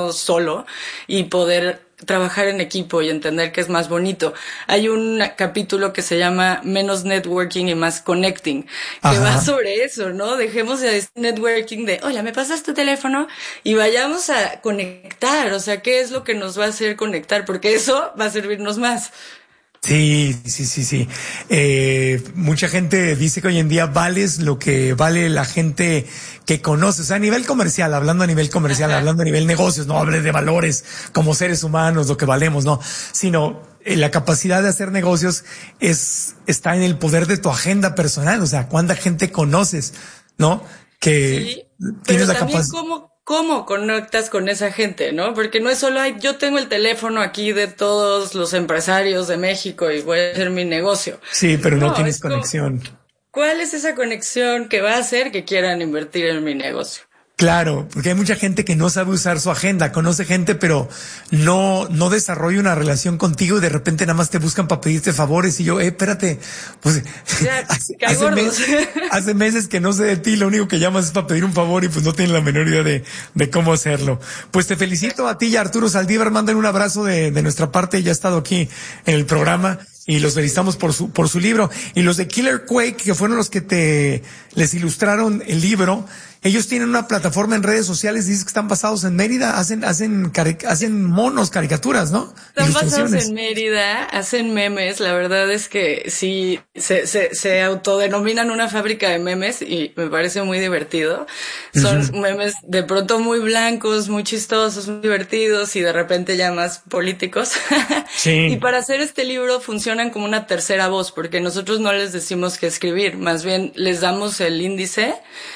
uno solo y poder trabajar en equipo y entender que es más bonito. Hay un capítulo que se llama Menos Networking y Más Connecting, que va sobre eso, ¿no? Dejemos de networking de, hola, ¿me pasas tu teléfono? Y vayamos a conectar, o sea, ¿qué es lo que nos va a hacer conectar? Porque eso va a servirnos más. Sí. Mucha gente dice que hoy en día vales lo que vale la gente que conoces. O sea, a nivel comercial, hablando a nivel comercial, hablando a nivel negocios, no hables de valores como seres humanos, lo que valemos, no, sino la capacidad de hacer negocios está en el poder de tu agenda personal. O sea, cuánta gente conoces, ¿no? Que tienes la capacidad. ¿Cómo conectas con esa gente, no? Porque no es solo, yo tengo el teléfono aquí de todos los empresarios de México y voy a hacer mi negocio. Sí, pero no tienes conexión. ¿Cuál es esa conexión que va a hacer que quieran invertir en mi negocio? Claro, porque hay mucha gente que no sabe usar su agenda, conoce gente, pero no desarrolla una relación contigo y de repente nada más te buscan para pedirte favores y yo, espérate, pues hace meses que no sé de ti, lo único que llamas es para pedir un favor y pues no tienes la menor idea de cómo hacerlo. Pues te felicito a ti y a Arturo Saldívar, manden un abrazo de nuestra parte, ya ha estado aquí en el programa. Y los felicitamos por su libro. Y los de Killer Quake, que fueron los que les ilustraron el libro, ellos tienen una plataforma en redes sociales, dices que están basados en Mérida, hacen monos, caricaturas, ¿no? Están basados en Mérida, hacen memes, la verdad es que sí, se autodenominan una fábrica de memes y me parece muy divertido. Son memes de pronto muy blancos, muy chistosos, muy divertidos y de repente ya más políticos. Sí. Y para hacer este libro funcionan como una tercera voz, porque nosotros no les decimos qué escribir, más bien les damos el índice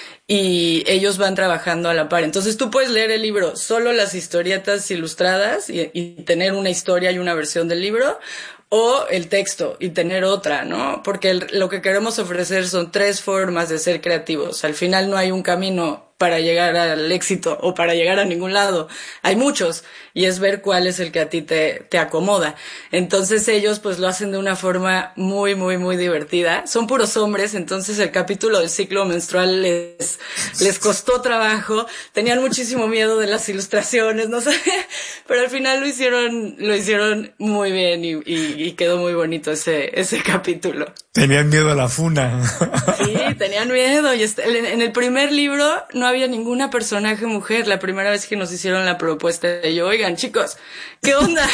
y ellos van trabajando a la par. Entonces tú puedes leer el libro, solo las historietas ilustradas y tener una historia y una versión del libro, o el texto y tener otra, ¿no? Porque lo que queremos ofrecer son 3 formas de ser creativos. Al final no hay un camino para llegar al éxito o para llegar a ningún lado. Hay muchos y es ver cuál es el que a ti te acomoda. Entonces ellos pues lo hacen de una forma muy, muy, muy divertida. Son puros hombres, entonces el capítulo del ciclo menstrual les costó trabajo. Tenían muchísimo miedo de las ilustraciones, no sé, pero al final lo hicieron muy bien y quedó muy bonito ese capítulo. Tenían miedo a la funa. Sí, tenían miedo. Y en el primer libro no había ninguna personaje mujer. La primera vez que nos hicieron la propuesta de yo, oigan, chicos, ¿qué onda?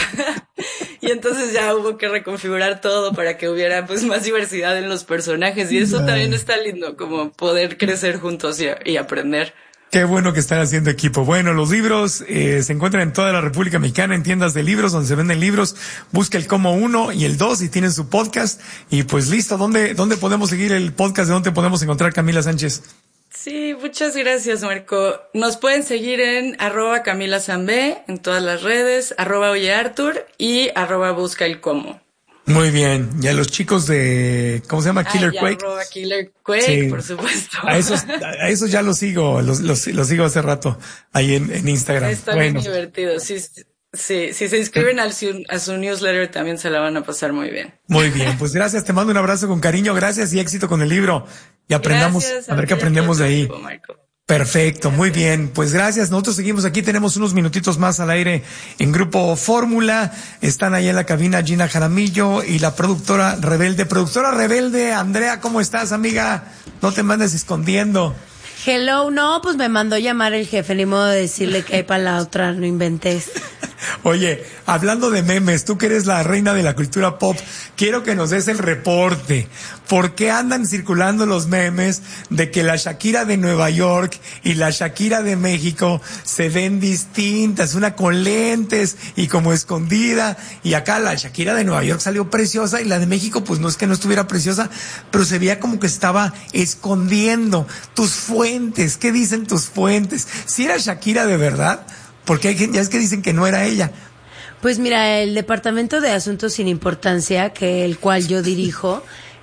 Y entonces ya hubo que reconfigurar todo para que hubiera pues más diversidad en los personajes. Y eso también está lindo, como poder crecer juntos y aprender. Qué bueno que están haciendo equipo. Bueno, los libros se encuentran en toda la República Mexicana, en tiendas de libros donde se venden libros. Busca el Como 1 y el 2 y tienen su podcast. Y pues listo, ¿dónde podemos seguir el podcast? ¿De dónde podemos encontrar Camila Sánchez? Sí, muchas gracias, Marco. Nos pueden seguir en @CamilaSanB en todas las redes, @OyeArtur y @Busca el Como. Muy bien. Y a los chicos de, ¿cómo se llama? Killer Quake. Killer Quake, sí. Por supuesto. A esos ya los sigo, los sigo hace rato ahí en Instagram. Está bien divertido. Sí, si se inscriben a su newsletter también se la van a pasar muy bien. Muy bien, pues gracias, te mando un abrazo con cariño, gracias y éxito con el libro. Y aprendamos, a ver qué aprendemos de ahí. Perfecto, muy bien. Pues gracias. Nosotros seguimos aquí. Tenemos unos minutitos más al aire en Grupo Fórmula. Están ahí en la cabina Gina Jaramillo y la productora rebelde. Productora rebelde, Andrea, ¿cómo estás, amiga? No te mandes escondiendo. Hello, no, pues me mandó llamar el jefe, ni modo de decirle que hay para la otra, no inventes. Oye, hablando de memes, tú que eres la reina de la cultura pop, quiero que nos des el reporte. ¿Por qué andan circulando los memes de que la Shakira de Nueva York y la Shakira de México se ven distintas? Una con lentes y como escondida. Y acá la Shakira de Nueva York salió preciosa y la de México pues no es que no estuviera preciosa, pero se veía como que estaba escondiendo. Tus fuentes, ¿qué dicen tus fuentes? ¿Si era Shakira de verdad? Porque hay gente, ya es que dicen que no era ella. Pues mira, el Departamento de Asuntos Sin Importancia, el cual yo dirijo,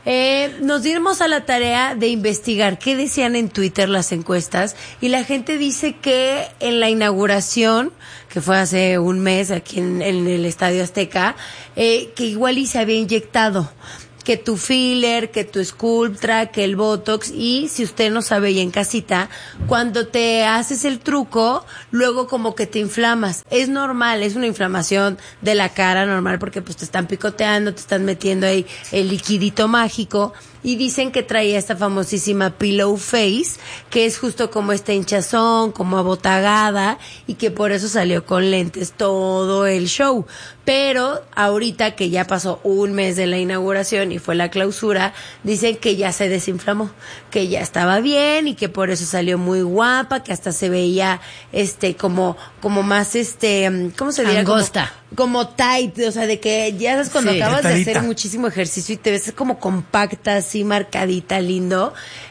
nos dimos a la tarea de investigar qué decían en Twitter las encuestas y la gente dice que en la inauguración, que fue hace un mes aquí en el Estadio Azteca, que igual y se había inyectado. que tu filler, que tu Sculptra, que el Botox, y si usted no sabe y en casita, cuando te haces el truco, luego como que te inflamas. Es normal, es una inflamación de la cara normal porque pues te están picoteando, te están metiendo ahí el liquidito mágico. Y dicen que traía esta famosísima pillow face, que es justo como esta hinchazón, como abotagada, y que por eso salió con lentes todo el show. Pero ahorita que ya pasó un mes de la inauguración y fue la clausura, dicen que ya se desinflamó, que ya estaba bien y que por eso salió muy guapa, que hasta se veía como más ¿cómo se diría? Angosta. Como tight, o sea, de que ya sabes cuando acabas de Apretadita. hacer muchísimo ejercicio y te ves como compacta, así marcadita, lindo.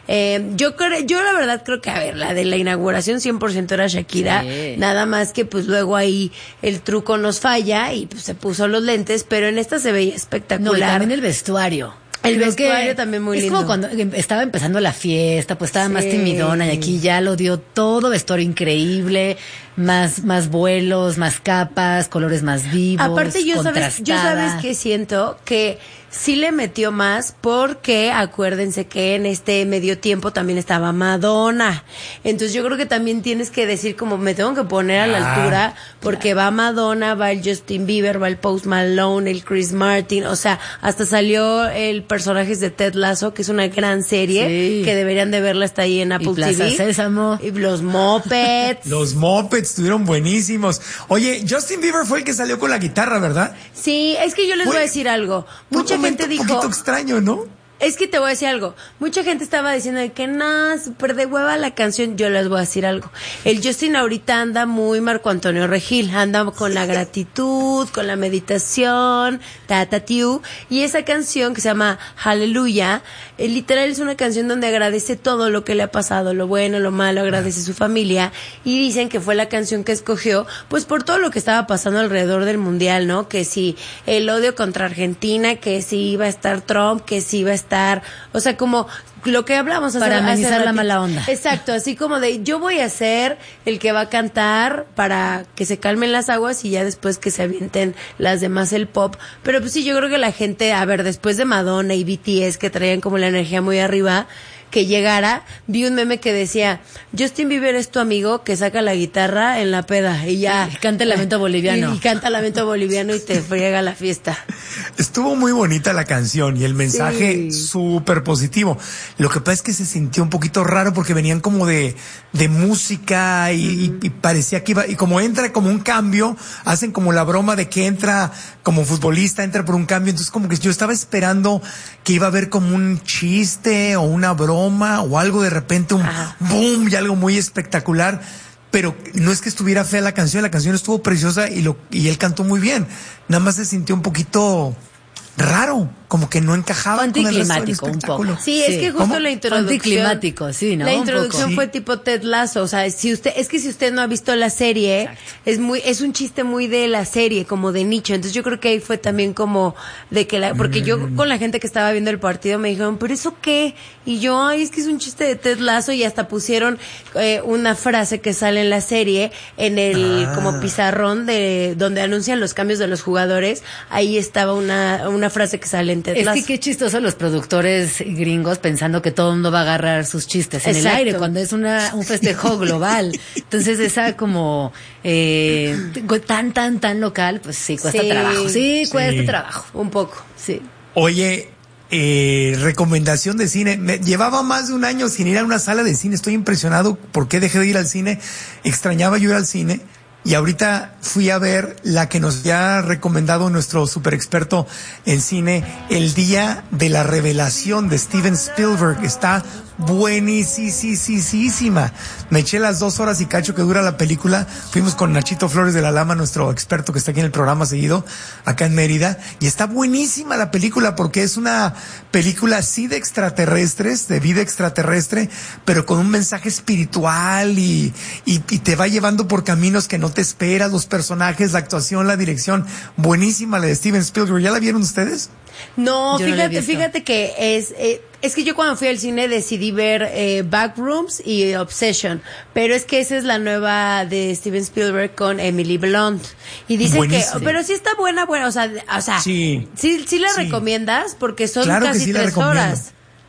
Yo la verdad creo que, a ver, la de la inauguración 100% era Shakira, Sí. nada más que pues luego ahí el truco nos falla y pues se puso los lentes, pero en esta se veía No, y espectacular. también el vestuario. El Creo vestuario que también muy es lindo. como cuando estaba empezando la fiesta, pues estaba más Sí. timidona, y aquí ya lo dio todo, vestuario increíble, más vuelos, más capas, colores más vivos, Aparte yo sabes contrastada. que siento que sí le metió más porque acuérdense que en este medio tiempo también estaba Madonna. Entonces yo creo que también tienes que decir como me tengo que poner a la altura porque va Madonna, va el Justin Bieber, va el Post Malone, el Chris Martin, o sea, hasta salió el personaje de Ted Lasso, que es una gran serie Sí. que deberían de verla, está ahí en Apple Y Plaza TV. Sésamo. Y los Muppets. Los Muppets estuvieron buenísimos. Oye, Justin Bieber fue el que salió con la guitarra, ¿verdad? Sí, es que yo les voy a Fue decir algo. Un Mucha momento gente dijo... un poquito extraño, ¿no? Es que te voy a decir algo. Mucha gente estaba diciendo de que no, súper de hueva la canción. Yo les voy a decir algo. El Justin ahorita anda muy Marco Antonio Regil. Anda con la gratitud, con la meditación, tiu. Y esa canción que se llama Hallelujah, literal es una canción donde agradece todo lo que le ha pasado, lo bueno, lo malo, agradece su familia. Y dicen que fue la canción que escogió, pues por todo lo que estaba pasando alrededor del mundial, ¿no? Que si el odio contra Argentina, que si iba a estar Trump, que si iba a estar, o sea, como lo que hablamos Para amenizar la ratito. mala onda. Exacto, así como de yo voy a ser el que va a cantar para que se calmen las aguas y ya después que se avienten las demás el pop. Pero pues sí, yo creo que la gente, a ver, después de Madonna y BTS que traían como la energía muy arriba, que llegara, vi un meme que decía, Justin Bieber es tu amigo que saca la guitarra en la peda y ya. Y canta el lamento boliviano. Y canta el lamento boliviano y te friega la fiesta. Estuvo muy bonita la canción y el mensaje Sí. súper positivo. Lo que pasa es que se sintió un poquito raro porque venían como de música y parecía que iba, y como entra como un cambio, hacen como la broma de que entra como futbolista, entra por un cambio, entonces como que yo estaba esperando que iba a haber como un chiste o una broma o algo de repente, un boom y algo muy espectacular. Pero no es que estuviera fea la canción estuvo preciosa y él cantó muy bien. Nada más se sintió un poquito raro, como que no encajaba con el resto del Anticlimático un espectáculo. poco. Sí, es que justo ¿Cómo? la introducción. Anticlimático, sí, ¿no? La Un introducción poco. fue tipo Ted Lasso, o sea, si usted no ha visto la serie, es un chiste muy de la serie, como de nicho. Entonces yo creo que ahí fue también como de que porque yo con la gente que estaba viendo el partido me dijeron, ¿pero eso qué? Y yo, ay, es que es un chiste de Ted Lasso y hasta pusieron una frase que sale en la serie en el como pizarrón de donde anuncian los cambios de los jugadores. Ahí estaba una frase que sale en Ted Es Lasso. que qué chistoso los productores gringos pensando que todo el mundo va a agarrar sus chistes en el Exacto. aire cuando es un festejo global. Entonces esa como tan local, pues sí, cuesta Sí. trabajo. Sí, cuesta Sí. trabajo. Un poco. Sí. Oye, recomendación de cine. Llevaba más de un año sin ir a una sala de cine. Estoy impresionado porque dejé de ir al cine. Extrañaba yo ir al cine. Y ahorita fui a ver la que nos ha recomendado nuestro super experto en cine, El Día de la Revelación de Steven Spielberg. Está buenísima. Me eché las 2 horas y cacho que dura la película. Fuimos con Nachito Flores de la Lama, nuestro experto que está aquí en el programa seguido, acá en Mérida. Y está buenísima la película porque es una película sí de extraterrestres, de vida extraterrestre, pero con un mensaje espiritual y te va llevando por caminos que no te esperas, los personajes, la actuación, la dirección. Buenísima la de Steven Spielberg. ¿Ya la vieron ustedes? No, Yo no la he visto. fíjate que Es que yo cuando fui al cine decidí ver Backrooms y Obsession, pero es que esa es la nueva de Steven Spielberg con Emily Blunt. Y dicen Buenísimo. pero sí está buena, o sea, Sí. sí la recomiendas porque son Claro que casi sí la 3 recomiendo. horas.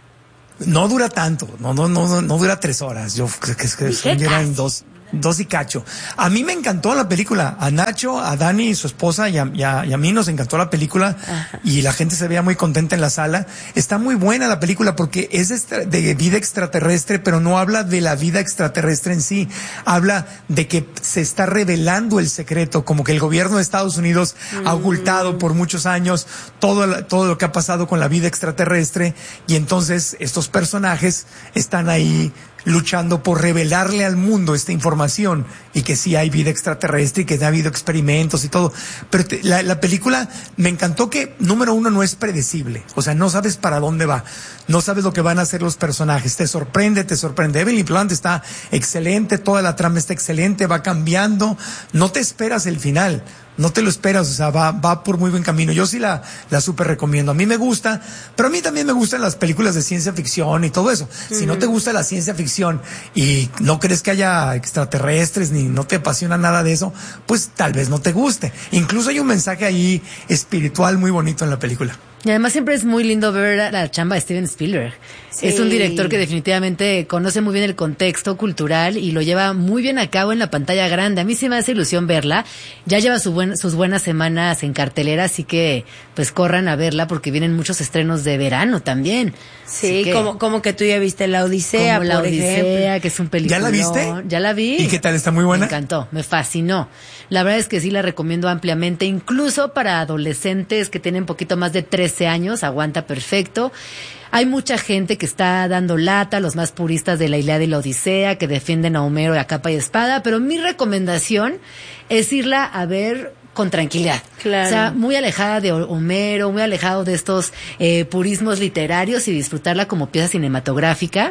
No dura tanto, no dura 3 horas. Yo creo que eran dos y cacho. A mí me encantó la película. A Nacho, a Dani, su esposa, y a mí nos encantó la película. Ajá. Y la gente se veía muy contenta en la sala. Está muy buena la película porque es de vida extraterrestre, pero no habla de la vida extraterrestre en sí. Habla de que se está revelando el secreto, como que el gobierno de Estados Unidos ha ocultado por muchos años todo lo que ha pasado con la vida extraterrestre. Y entonces estos personajes están ahí luchando por revelarle al mundo esta información y que sí hay vida extraterrestre y que ha habido experimentos y todo. Pero la película me encantó que, número uno, no es predecible. O sea, no sabes para dónde va. No sabes lo que van a hacer los personajes. Te sorprende. Emily Blunt está excelente, toda la trama está excelente, va cambiando. No te esperas el final. No te lo esperas, o sea, va por muy buen camino. Yo sí la súper recomiendo. A mí me gusta, pero a mí también me gustan las películas de ciencia ficción y todo eso. Si no te gusta la ciencia ficción y no crees que haya extraterrestres ni no te apasiona nada de eso, pues tal vez no te guste. Incluso hay un mensaje ahí espiritual muy bonito en la película. Y además siempre es muy lindo ver la chamba de Steven Spielberg. Sí. Es un director que definitivamente conoce muy bien el contexto cultural y lo lleva muy bien a cabo en la pantalla grande. A mí sí me hace ilusión verla. Ya lleva sus buenas semanas en cartelera, así que pues corran a verla porque vienen muchos estrenos de verano también. Sí, como que tú ya viste La Odisea, como La por Odisea, ejemplo. que es un película. ¿Ya la viste? Ya la vi. ¿Y qué tal? ¿Está muy buena? Me encantó, me fascinó. La verdad es que sí la recomiendo ampliamente, incluso para adolescentes que tienen un poquito más de 13 años, aguanta perfecto. Hay mucha gente que está dando lata, los más puristas de la Ilíada y la Odisea, que defienden a Homero a capa y espada, pero mi recomendación es irla a ver con tranquilidad. Claro. O sea, muy alejada de Homero, muy alejado de estos purismos literarios y disfrutarla como pieza cinematográfica.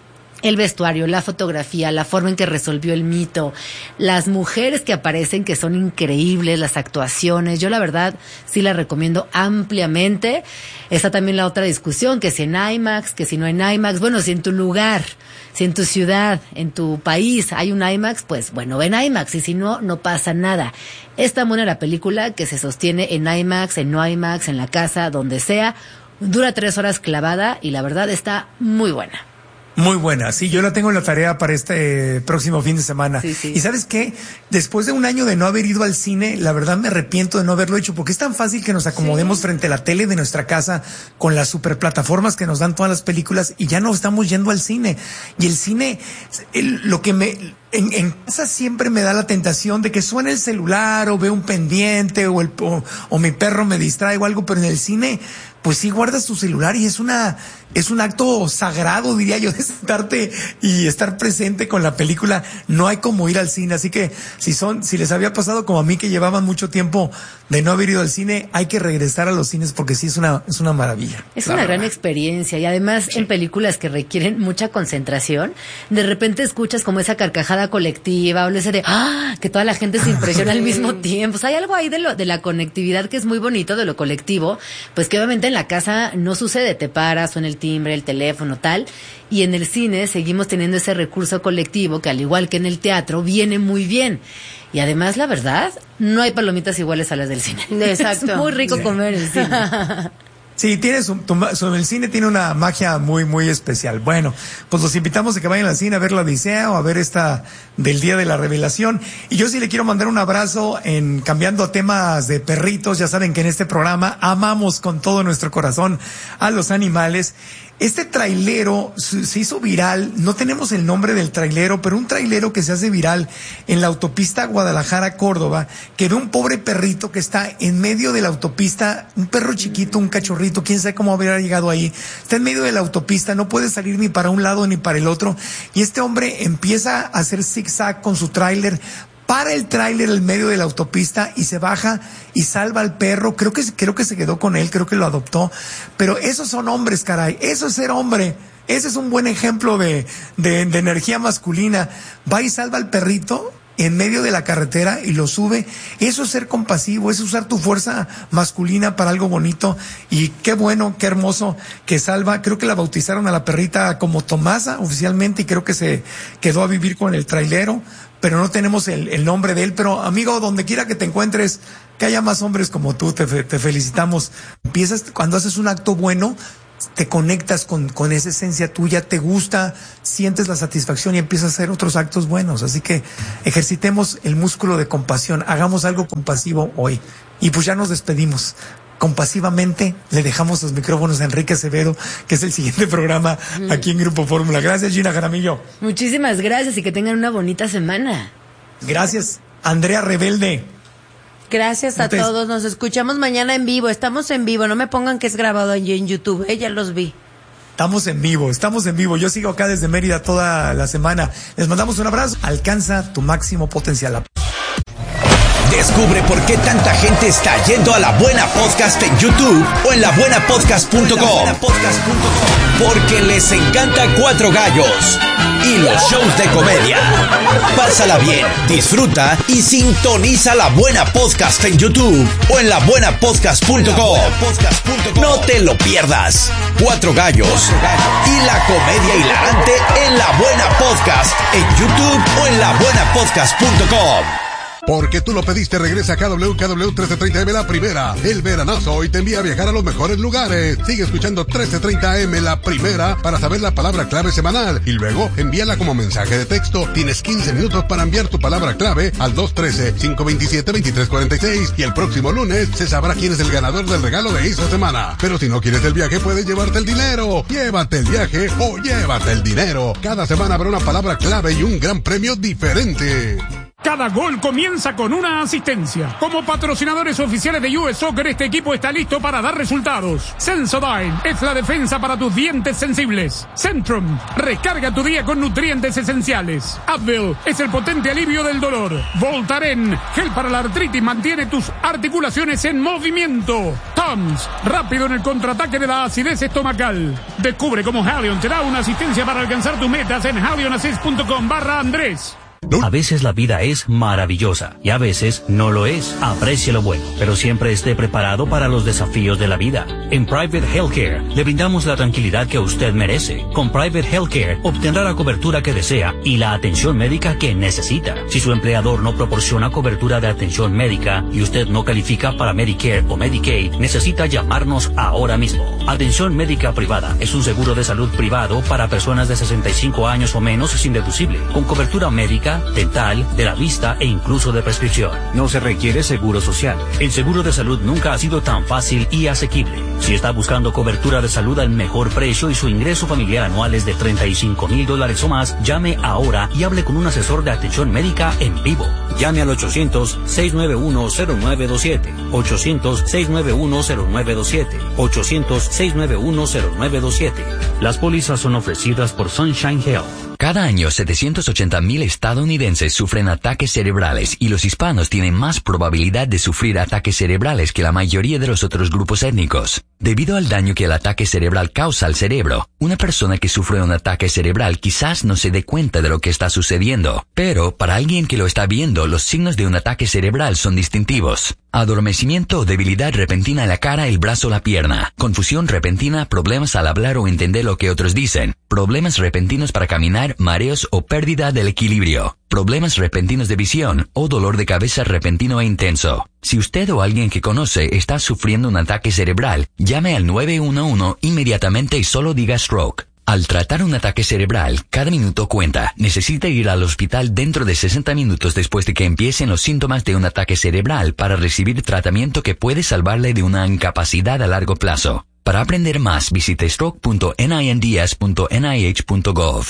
El vestuario, la fotografía, la forma en que resolvió el mito, las mujeres que aparecen que son increíbles, las actuaciones, yo la verdad sí la recomiendo ampliamente. Está también la otra discusión, que si en IMAX, que si no en IMAX, bueno, si en tu lugar, si en tu ciudad, en tu país hay un IMAX, pues bueno, ven IMAX, y si no, no pasa nada. Es tan buena la película que se sostiene en IMAX, en no IMAX, en la casa, donde sea, dura 3 horas clavada y la verdad está muy buena. Muy buena, sí, yo la tengo en la tarea para este próximo fin de semana. Sí, sí. Y ¿sabes qué? Después de un año de no haber ido al cine, la verdad me arrepiento de no haberlo hecho, porque es tan fácil que nos acomodemos frente a la tele de nuestra casa con las superplataformas que nos dan todas las películas y ya no estamos yendo al cine. Y el cine, en casa siempre me da la tentación de que suene el celular o veo un pendiente o mi perro me distrae o algo, pero en el cine pues sí guardas tu celular y es un acto sagrado, diría yo, de sentarte y estar presente con la película. No hay como ir al cine, así que si les había pasado como a mí que llevaban mucho tiempo de no haber ido al cine, hay que regresar a los cines porque sí es una maravilla. Es una gran experiencia y además en películas que requieren mucha concentración, de repente escuchas como esa carcajada colectiva o ese de que toda la gente se impresiona al mismo tiempo. O sea, hay algo ahí de la conectividad que es muy bonito, de lo colectivo, pues que obviamente en la casa no sucede, te paras, suena el timbre, el teléfono, tal, y en el cine seguimos teniendo ese recurso colectivo que al igual que en el teatro viene muy bien. Y además, la verdad, no hay palomitas iguales a las del cine. Exacto. Es muy rico comer en el cine. Sí, el cine tiene una magia muy, muy especial. Bueno, pues los invitamos a que vayan al cine a ver La Odisea o a ver esta del Día de la Revelación. Y yo sí le quiero mandar un abrazo cambiando a temas de perritos. Ya saben que en este programa amamos con todo nuestro corazón a los animales. Este trailero se hizo viral, no tenemos el nombre del trailero, pero un trailero que se hace viral en la autopista Guadalajara-Córdoba, que ve un pobre perrito que está en medio de la autopista, un perro chiquito, un cachorrito, quién sabe cómo habrá llegado ahí, está en medio de la autopista, no puede salir ni para un lado ni para el otro, y este hombre empieza a hacer zigzag con su tráiler, para el tráiler en medio de la autopista y se baja y salva al perro. Creo que se quedó con él, creo que lo adoptó. Pero esos son hombres, caray. Eso es ser hombre. Ese es un buen ejemplo de energía masculina. Va y salva al perrito en medio de la carretera y lo sube. Eso es ser compasivo, es usar tu fuerza masculina para algo bonito. Y qué bueno, qué hermoso que Salva, creo que la bautizaron a la perrita como Tomasa oficialmente, y creo que se quedó a vivir con el trailero, pero no tenemos el nombre de él. Pero amigo, donde quiera que te encuentres, que haya más hombres como tú, te felicitamos. Empiezas, cuando haces un acto bueno, te conectas con esa esencia tuya, te gusta, sientes la satisfacción y empiezas a hacer otros actos buenos. Así que ejercitemos el músculo de compasión, hagamos algo compasivo hoy. Y pues ya nos despedimos. Compasivamente le dejamos los micrófonos a Enrique Acevedo, que es el siguiente programa aquí en Grupo Fórmula. Gracias, Gina Jaramillo. Muchísimas gracias y que tengan una bonita semana. Gracias, Andrea Rebelde. Gracias a todos, nos escuchamos mañana en vivo, estamos en vivo, no me pongan que es grabado allí en YouTube, ya los vi. Estamos en vivo, yo sigo acá desde Mérida toda la semana. Les mandamos un abrazo, alcanza tu máximo potencial. Descubre por qué tanta gente está yendo a La Buena Podcast en YouTube o en labuenapodcast.com. Porque les encanta Cuatro Gallos y los shows de comedia. Pásala bien, disfruta y sintoniza La Buena Podcast en YouTube o en labuenapodcast.com. No te lo pierdas. Cuatro Gallos y la comedia hilarante en La Buena Podcast en YouTube o en labuenapodcast.com. Porque tú lo pediste, regresa a KW 1330M La Primera. El veranazo hoy te envía a viajar a los mejores lugares. Sigue escuchando 1330M La Primera para saber la palabra clave semanal. Y luego envíala como mensaje de texto. Tienes 15 minutos para enviar tu palabra clave al 213-527-2346. Y el próximo lunes se sabrá quién es el ganador del regalo de esta semana. Pero si no quieres el viaje, puedes llevarte el dinero. Llévate el viaje o llévate el dinero. Cada semana habrá una palabra clave y un gran premio diferente. Cada gol comienza con una asistencia. Como patrocinadores oficiales de US Soccer, este equipo está listo para dar resultados. Sensodyne es la defensa para tus dientes sensibles. Centrum, recarga tu día con nutrientes esenciales. Advil es el potente alivio del dolor. Voltaren, gel para la artritis, mantiene tus articulaciones en movimiento. Tums, rápido en el contraataque de la acidez estomacal. Descubre cómo Halion te da una asistencia para alcanzar tus metas en halionassist.com/Andrés. A veces la vida es maravillosa y a veces no lo es. Aprecie lo bueno, pero siempre esté preparado para los desafíos de la vida. En Private Healthcare le brindamos la tranquilidad que usted merece. Con Private Healthcare obtendrá la cobertura que desea y la atención médica que necesita. Si su empleador no proporciona cobertura de atención médica y usted no califica para Medicare o Medicaid, necesita llamarnos ahora mismo. Atención médica privada es un seguro de salud privado para personas de 65 años o menos sin deducible, con cobertura médica, dental, de la vista e incluso de prescripción. No se requiere seguro social. El seguro de salud nunca ha sido tan fácil y asequible. Si está buscando cobertura de salud al mejor precio y su ingreso familiar anual es de $35,000 o más, llame ahora y hable con un asesor de atención médica en vivo. Llame al 800-691-0927. 800-691-0927. 800-691-0927. Las pólizas son ofrecidas por Sunshine Health. Cada año 780,000 estadounidenses sufren ataques cerebrales y los hispanos tienen más probabilidad de sufrir ataques cerebrales que la mayoría de los otros grupos étnicos. Debido al daño que el ataque cerebral causa al cerebro, una persona que sufre un ataque cerebral quizás no se dé cuenta de lo que está sucediendo, pero para alguien que lo está viendo, los signos de un ataque cerebral son distintivos. Adormecimiento o debilidad repentina en la cara, el brazo o la pierna. Confusión repentina, problemas al hablar o entender lo que otros dicen. Problemas repentinos para caminar, mareos o pérdida del equilibrio. Problemas repentinos de visión o dolor de cabeza repentino e intenso. Si usted o alguien que conoce está sufriendo un ataque cerebral, llame al 911 inmediatamente y solo diga stroke. Al tratar un ataque cerebral, cada minuto cuenta. Necesita ir al hospital dentro de 60 minutos después de que empiecen los síntomas de un ataque cerebral para recibir tratamiento que puede salvarle de una incapacidad a largo plazo. Para aprender más, visite stroke.ninds.nih.gov.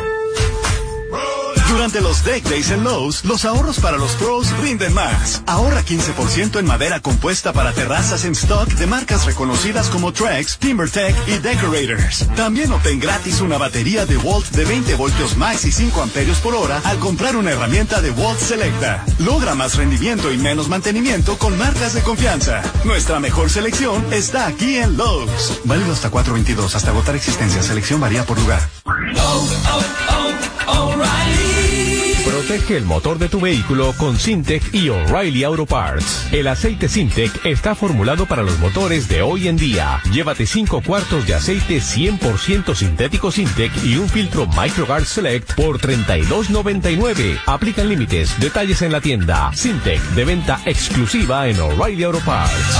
Durante los Deck Days en Lowe's, los ahorros para los pros rinden más. Ahorra 15% en madera compuesta para terrazas en stock de marcas reconocidas como Trex, TimberTech y Decorators. También obtén gratis una batería de Volt de 20 voltios max y 5 amperios por hora al comprar una herramienta de Volt Selecta. Logra más rendimiento y menos mantenimiento con marcas de confianza. Nuestra mejor selección está aquí en Lowe's. Válido hasta 4/22, hasta agotar existencia. Selección varía por lugar. O'Reilly Protege el motor de tu vehículo con Syntec y O'Reilly Auto Parts. El aceite Syntec está formulado para los motores de hoy en día. Llévate 5 cuartos de aceite 100% sintético Syntec y un filtro MicroGuard Select por $32.99. Aplican límites. Detalles en la tienda. Syntec, de venta exclusiva en O'Reilly Auto Parts.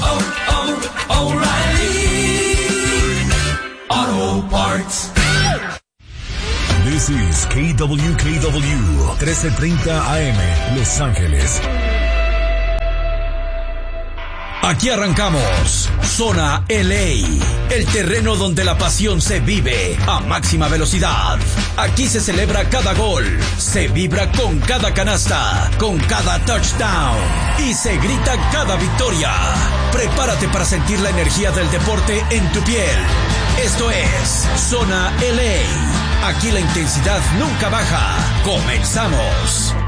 O'Reilly Auto Parts. This is KWKW 1330 AM, Los Ángeles. Aquí arrancamos Zona LA, el terreno donde la pasión se vive a máxima velocidad. Aquí se celebra cada gol, se vibra con cada canasta, con cada touchdown y se grita cada victoria. Prepárate para sentir la energía del deporte en tu piel. Esto es Zona LA. Aquí la intensidad nunca baja. Comenzamos.